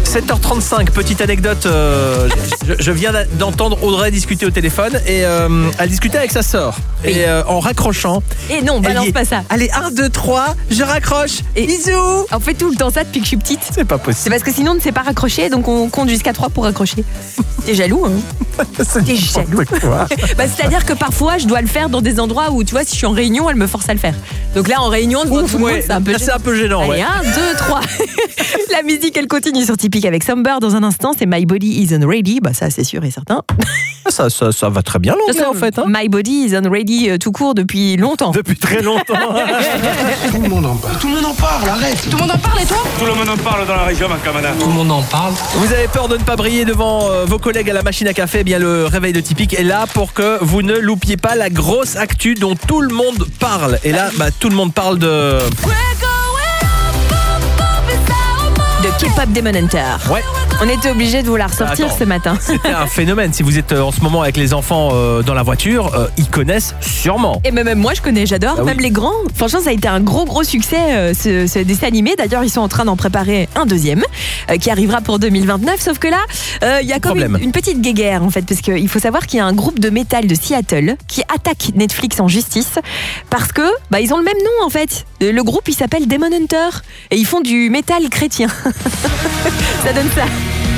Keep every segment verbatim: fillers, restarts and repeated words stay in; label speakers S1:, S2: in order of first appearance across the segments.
S1: sept heures trente-cinq, petite anecdote. Euh, je, je viens d'entendre Audrey discuter au téléphone et euh, elle discutait avec sa sœur.
S2: Oui.
S1: Et euh, en raccrochant.
S2: Et non, balance
S1: dit,
S2: pas ça.
S1: Allez, un, deux, trois, je raccroche.
S2: Et
S1: bisous.
S2: On fait tout le temps ça depuis que je suis petite.
S1: C'est pas
S2: C'est
S1: possible.
S2: parce que sinon on ne sait pas raccrocher, donc on compte jusqu'à trois pour raccrocher. T'es jaloux, hein? T'es jaloux. Bah, c'est-à-dire que parfois je dois le faire dans des endroits où, tu vois, si je suis en réunion, elle me force à le faire. Donc là, en réunion, devant tout le monde,
S1: Ouais,
S2: c'est un peu
S1: là, c'est un peu gênant.
S2: Allez,
S1: Ouais.
S2: un, deux, trois. La musique, elle continue sur Typique avec Somber dans un instant. C'est My Body Isn't Ready. Bah, ça, c'est sûr et certain.
S1: Ça, ça, ça va très bien l'anglais en fait. Hein.
S2: My Body Isn't Ready euh, tout court depuis longtemps.
S1: Depuis très longtemps.
S3: Tout le monde en parle. Tout le monde en parle, arrête.
S4: Tout le monde en parle et toi?
S5: Tout le monde en parle dans la région, ma camana.
S3: Tout le monde en parle.
S1: Vous avez peur de ne pas briller devant euh, vos collègues à la machine à café? Eh bien, le réveil de Typique est là pour que vous ne loupiez pas la grosse actu dont tout le monde parle. Et là, bah, tout le monde parle de...
S2: De K-pop Demon Hunter.
S1: Ouais.
S2: On était obligé de vous la ressortir
S1: Attends.
S2: ce matin.
S1: C'était un phénomène. Si vous êtes euh, en ce moment avec les enfants euh, dans la voiture, euh, ils connaissent sûrement.
S2: Et même moi, je connais, j'adore.
S1: Ah oui.
S2: Même les grands. Franchement, ça a été un gros, gros succès, euh, ce, ce dessin animé. D'ailleurs, ils sont en train d'en préparer un deuxième euh, qui arrivera pour deux mille vingt-neuf. Sauf que là, euh, il y a quand même une, une petite guéguerre, en fait. Parce qu'il faut savoir qu'il y a un groupe de métal de Seattle qui attaque Netflix en justice parce que bah, ils ont le même nom, en fait. Le groupe, il s'appelle Demon Hunter. Et ils font du métal chrétien. Ça donne ça.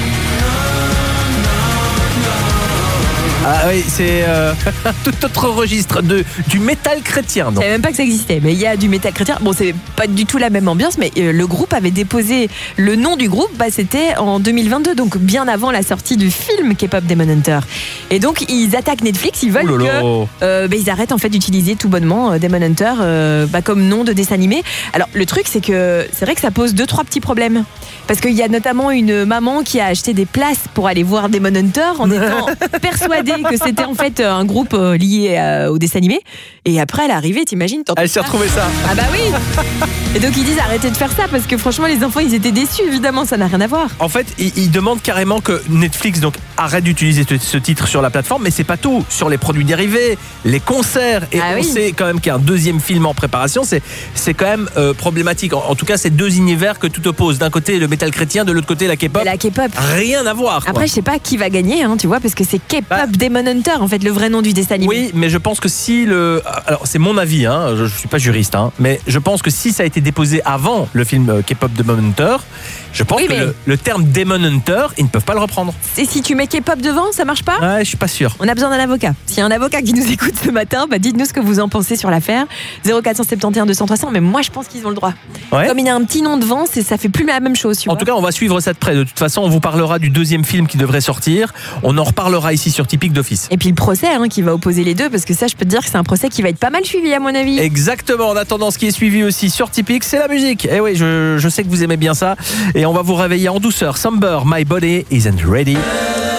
S1: Ah oui, c'est euh, un tout autre registre de, du métal chrétien.
S2: Je
S1: Donc.
S2: savais même pas que ça existait, mais il y a du métal chrétien. Bon, c'est pas du tout la même ambiance, mais euh, le groupe avait déposé le nom du groupe, bah, c'était en deux mille vingt-deux, donc bien avant la sortie du film K-pop Demon Hunter. Et donc ils attaquent Netflix, ils veulent
S1: Ouh là là.
S2: que euh, bah, ils arrêtent en fait d'utiliser tout bonnement euh, Demon Hunter euh, bah, comme nom de dessin animé. Alors le truc, c'est que c'est vrai que ça pose deux trois petits problèmes, parce qu'il y a notamment une maman qui a acheté des places pour aller voir Demon Hunter en étant persuadée que c'était en fait un groupe euh, lié euh, au dessin animé. Et après, elle est arrivée, t'imagines, t'entends
S1: Elle s'est
S2: ça.
S1: retrouvée ça.
S2: Ah bah oui. Et donc ils disent arrêtez de faire ça, parce que franchement les enfants ils étaient déçus, évidemment, ça n'a rien à voir.
S1: En fait, ils, ils demandent carrément que Netflix donc arrête d'utiliser ce, ce titre sur la plateforme, mais c'est pas tout. Sur les produits dérivés, les concerts, et
S2: Ah
S1: on
S2: oui.
S1: sait quand même qu'il y a un deuxième film en préparation. C'est c'est quand même euh, problématique. En, en tout cas, c'est deux univers que tout oppose. D'un côté le métal chrétien, de l'autre côté la K-pop.
S2: Et la K-pop.
S1: Rien à voir. quoi.
S2: Après je sais pas qui va gagner, hein, tu vois, parce que c'est K-pop
S1: Bah.
S2: Demon Hunter, en fait, le vrai nom du dessin animé.
S1: Oui, mais je pense que si le... Alors, c'est mon avis, hein, je ne suis pas juriste, hein, mais je pense que si ça a été déposé avant le film euh, K-pop Demon Hunter, je pense
S2: Oui,
S1: que
S2: mais-
S1: le, le terme Demon Hunter, ils ne peuvent pas le reprendre.
S2: Et si tu mets K-pop devant, ça marche pas?
S1: Ouais, je suis pas sûr.
S2: On a besoin d'un avocat. S'il y a un avocat qui nous écoute ce matin, bah dites-nous ce que vous en pensez sur l'affaire. zéro quatre cent soixante et onze deux cents trois cents, mais moi je pense qu'ils ont le droit.
S1: Ouais.
S2: Comme il y a un petit nom devant, c'est, ça fait plus la même chose. Tu
S1: En
S2: vois.
S1: tout cas, on va suivre ça de près. De toute façon, on vous parlera du deuxième film qui devrait sortir. On en reparlera ici sur Typique d'office.
S2: Et puis le procès hein, qui va opposer les deux, parce que ça, je peux te dire que c'est un procès qui va être pas mal suivi à mon avis.
S1: Exactement. En attendant, ce qui est suivi aussi sur Typique, c'est la musique. Et oui, je, je sais que vous aimez bien ça. Et on va vous réveiller en douceur. Somber, My Body Isn't Ready.